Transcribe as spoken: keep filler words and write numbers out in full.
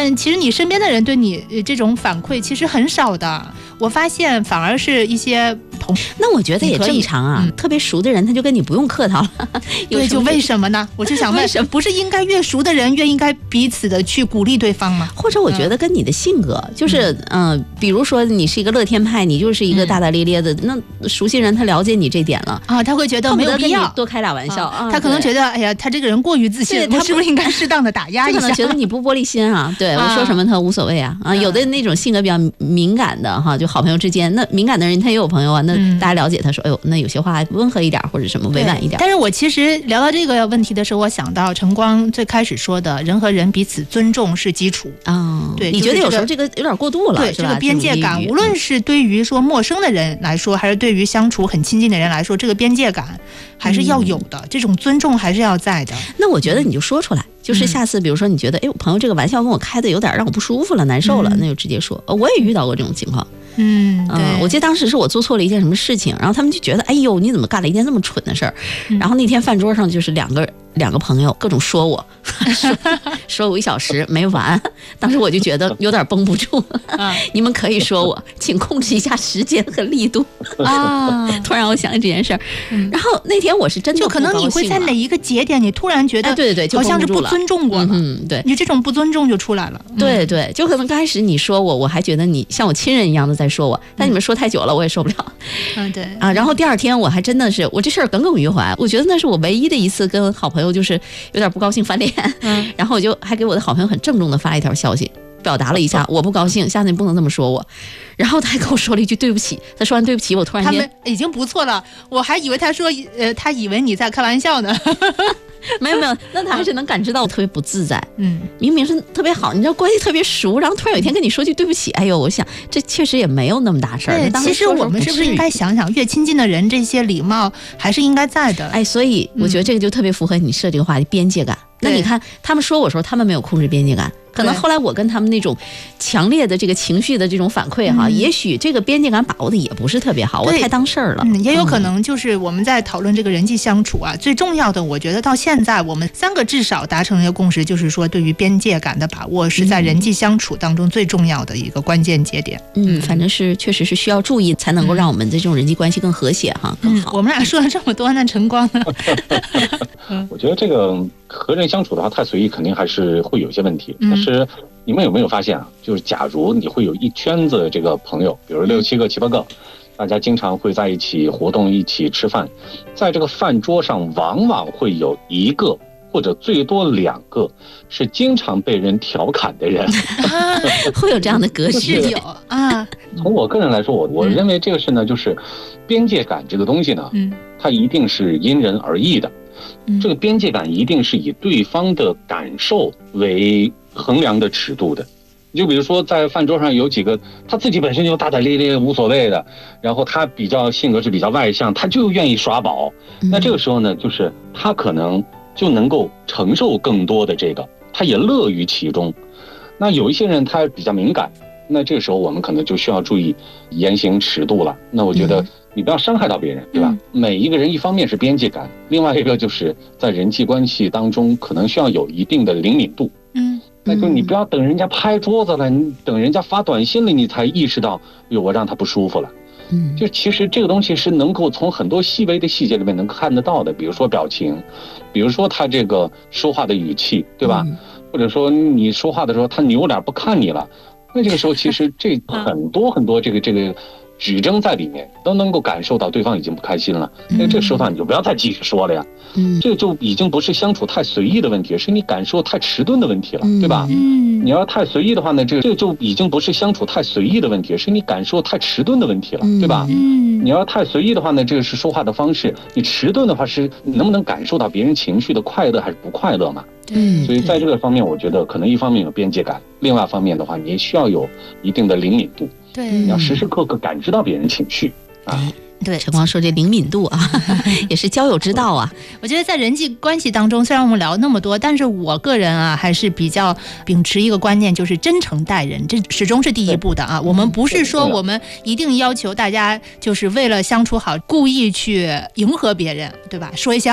但其实你身边的人对你这种反馈其实很少的，我发现反而是一些同那我觉得也正常啊、嗯、特别熟的人他就跟你不用客套了对，就为什么呢？我就想问，不是应该越熟的人越应该彼此的去鼓励对方吗？ 或者我觉得跟你的性格、嗯、就是嗯、呃，比如说你是一个乐天派，你就是一个大大咧咧的、嗯、那熟悉人他了解你这点了啊，他会觉得没有必要多开俩玩笑、啊啊、他可能觉得哎呀他这个人过于自信，我是不是应该适当的打压一下？ 他可能觉得你不玻璃心啊对、啊、我说什么他无所谓啊啊，有的那种性格比较敏感的哈，就好朋友之间，那敏感的人他也有朋友啊，那大家了解他说、嗯、哎呦那有些话温和一点或者什么委婉一点。 但是我其实聊到这个问题的时候，我想到晨光最开始说的人和人彼此尊重是基础啊、哦， 对， 你觉得有时候这个有点过度了， 对， 是吧？ 这个边界感，无论是对于说陌生的人来说，还是对于相处很亲近的人来说，这个边界感还是要有的、嗯、这种尊重还是要在的。 那我觉得你就说出来，就是下次比如说你觉得哎，我朋友这个玩笑跟我开的有点让我不舒服了，难受了、嗯、那就直接说。我也遇到过这种情况。 嗯，对、 呃，我记得当时是我做错了一件什么事情，然后他们就觉得哎呦你怎么干了一件这么蠢的事儿、嗯、然后那天饭桌上就是两个两个朋友各种说我说, 说我一小时没完，当时我就觉得有点绷不住、啊、你们可以说我请控制一下时间和力度啊！突然我想起这件事儿、嗯、然后那天我是真的就可能你会在哪一个节点你突然觉得、哎、 对对对， 好像是不尊重过了， 嗯，对， 你这种不尊重就出来了、 嗯、对对，就可能刚开始你说我我还觉得你像我亲人一样的在说我，但你们说太久了我也受不了， 嗯，对啊，然后第二天我还真的是我这事儿耿耿于怀，我觉得那是我唯一的一次跟好朋友就是有点不高兴翻脸、嗯、然后我就还给我的好朋友很郑重的发了一条消息，表达了一下我不高兴，下次你不能这么说我，然后他还跟我说了一句对不起，他说完对不起我突然间他们已经不错了，我还以为他说呃，他以为你在开玩笑呢没有没有，那他还是能感知到我特别不自在，嗯，明明是特别好，你知道关系特别熟，然后突然有一天跟你说句对不起，哎呦，我想这确实也没有那么大事儿。 对，其实我们是不是应该想想，越亲近的人，这些礼貌还是应该在的？ 哎，所以我觉得这个就特别符合你设这个话题边界感。那你看他们说我说他们没有控制边界感，可能后来我跟他们那种强烈的这个情绪的这种反馈哈、嗯，也许这个边界感把握的也不是特别好，我太当事儿了、 嗯。也有可能就是我们在讨论这个人际相处啊，嗯、最重要的，我觉得到现在我们三个至少达成了一个共识，就是说对于边界感的把握是在人际相处当中最重要的一个关键节点。 嗯，反正是确实是需要注意，才能够让我们的这种人际关系更和谐哈，更好。 嗯、我们俩说了这么多，那晨光呢？ 我觉得这个和人相处的话太随意肯定还是会有一些问题，但是你们有没有发现啊，就是假如你会有一圈子这个朋友，比如六七个七八个，大家经常会在一起活动一起吃饭，在这个饭桌上往往会有一个或者最多两个是经常被人调侃的人、 啊、会有这样的格式有啊。 从我个人来说，我我认为这个是呢，就是边界感这个东西呢，嗯，它一定是因人而异的。这个边界感一定是以对方的感受为衡量的尺度的。就比如说在饭桌上有几个他自己本身就大大咧咧无所谓的，然后他比较性格是比较外向，他就愿意耍宝，那这个时候呢，就是他可能就能够承受更多的这个，他也乐于其中。那有一些人他比较敏感，那这个时候我们可能就需要注意言行尺度了。那我觉得你不要伤害到别人，对吧？嗯、每一个人一方面是边界感，另外一个就是在人际关系当中可能需要有一定的灵敏度。嗯，那就你不要等人家拍桌子了，你等人家发短信了，你才意识到，哟，我让他不舒服了。嗯，就其实这个东西是能够从很多细微的细节里面能看得到的，比如说表情，比如说他这个说话的语气，对吧？嗯、或者说你说话的时候他扭脸不看你了，那这个时候其实这很多很多这个这个。指征在里面都能够感受到对方已经不开心了，那这时候你就不要再继续说了呀。嗯，这就已经不是相处太随意的问题，是你感受太迟钝的问题了，对吧？嗯，你要太随意的话呢，这这就已经不是相处太随意的问题，是你感受太迟钝的问题了，对吧？嗯，你要太随意的话呢，这个是说话的方式；你迟钝的话，是你能不能感受到别人情绪的快乐还是不快乐嘛？嗯，所以在这个方面，我觉得可能一方面有边界感，另外一方面的话，你也需要有一定的灵敏度。 对， 你要时时刻刻感知到别人情绪啊。 对，晨光说这灵敏度啊，也是交友之道啊。 我觉得在人际关系当中，虽然我们聊那么多，但是我个人啊，还是比较秉持一个观念，就是真诚待人，这始终是第一步的啊。我们不是说我们一定要求大家就是为了相处好，故意去迎合别人，对吧？说一些